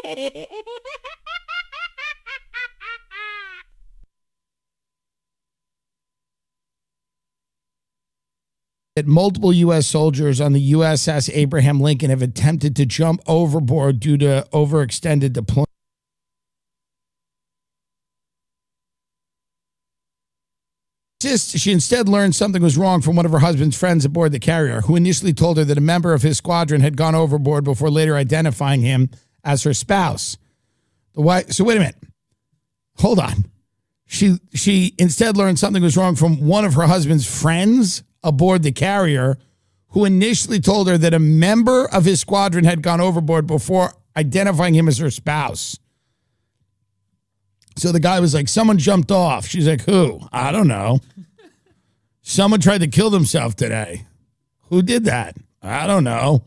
That multiple U.S. soldiers on the USS Abraham Lincoln have attempted to jump overboard due to overextended deployment. She instead learned something was wrong from one of her husband's friends aboard the carrier, who initially told her that a member of his squadron had gone overboard before later identifying him as her spouse. So wait a minute. Hold on. She instead learned something was wrong from one of her husband's friends aboard the carrier, who initially told her that a member of his squadron had gone overboard before identifying him as her spouse. So the guy was like, someone jumped off. She's like, who? I don't know. Someone tried to kill themselves today. Who did that? I don't know.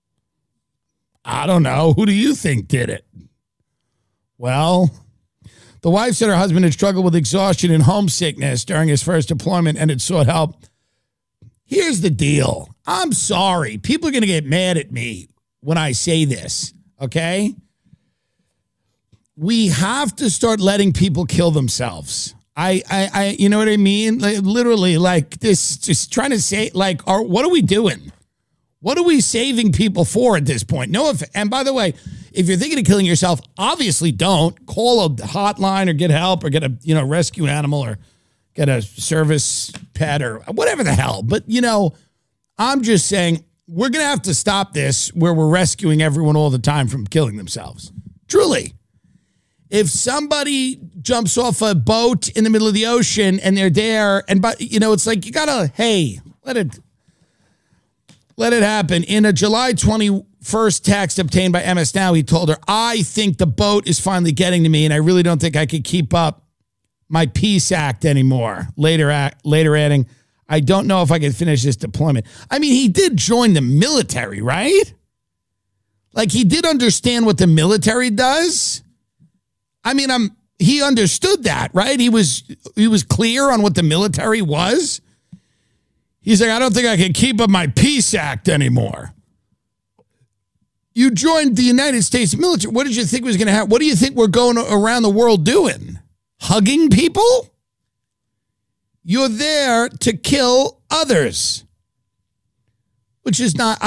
I don't know. Who do you think did it? Well, the wife said her husband had struggled with exhaustion and homesickness during his first deployment and had sought help. Here's the deal. I'm sorry. People are going to get mad at me when I say this, okay? We have to start letting people kill themselves. You know what I mean? Like, literally, like this, just trying to say, like, what are we doing? What are we saving people for at this point? And by the way, if you're thinking of killing yourself, obviously don't. Call a hotline or get help or get a rescue animal or get a service pet or whatever the hell. But, I'm just saying we're going to have to stop this where we're rescuing everyone all the time from killing themselves. Truly. If somebody jumps off a boat in the middle of the ocean and they're there, it's like you gotta, hey, let it happen. In a July 21st text obtained by MS Now, he told her, I think the boat is finally getting to me, and I really don't think I could keep up my peace act anymore. Later adding, I don't know if I can finish this deployment. I mean, he did join the military, right? Like, he did understand what the military does. I mean, he understood that, right? He was clear on what the military was. He's like, I don't think I can keep up my peace act anymore. You joined the United States military. What did you think was going to happen? What do you think we're going around the world doing? Hugging people? You're there to kill others, which is not...